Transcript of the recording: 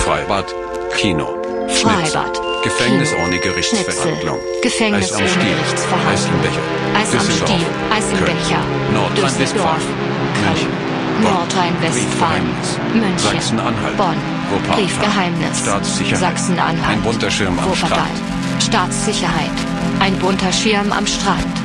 Freibad, Kino, Freibad, Gefängnis Kino, ohne Gerichtsverhandlung, Gefängnis Eis am ohne Stiel, Gerichtsverhandlung, Eis im Becher, Eis am Düsseldorf, Stiel, Eis im Köln, Becher, Nordrhein-Westfalen, Düsseldorf, München, Köln, Bonn, Nordrhein-Westfalen, Briefgeheimnis, München, Sachsen-Anhalt, Bonn, Wuppertal, Briefgeheimnis, Staatssicherheit, Sachsen-Anhalt, ein bunter Schirm am Wuppertal, Strand. Staatssicherheit, ein bunter Schirm am Strand.